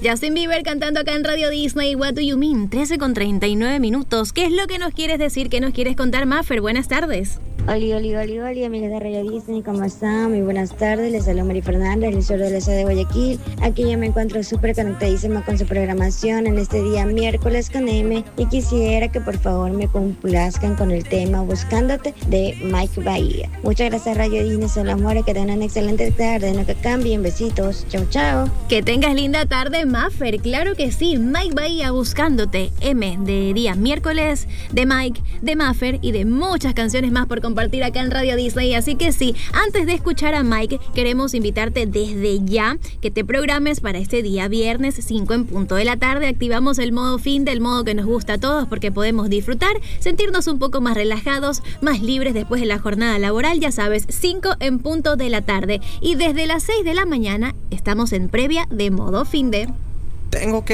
Justin Bieber cantando acá en Radio Disney, What Do You Mean, 13:39. ¿Qué es lo que nos quieres decir? ¿Qué nos quieres contar, Maffer? Buenas tardes. Oli, amigos de Radio Disney, ¿cómo están? Muy buenas tardes, les saludo Mari Fernández, el sur de la ciudad de Guayaquil. Aquí ya me encuentro súper conectadísima con su programación en este día miércoles con M y quisiera que por favor me complazcan con el tema Buscándote de Mike Bahía. Muchas gracias Radio Disney, son las amores, que tengan una excelente tarde, no que cambien, besitos, chau chau. Que tengas linda tarde, Maffer, claro que sí, Mike Bahía Buscándote, M de día miércoles, de Mike, de Maffer y de muchas canciones más por compartir acá en Radio Disney. Así que sí, antes de escuchar a Mike, queremos invitarte desde ya que te programes para este día viernes 5 en punto de la tarde. Activamos el modo fin, del modo que nos gusta a todos, porque podemos disfrutar, sentirnos un poco más relajados, más libres después de la jornada laboral. Ya sabes, 5 en punto de la tarde, y desde las 6 de la mañana estamos en previa de modo fin de. Tengo que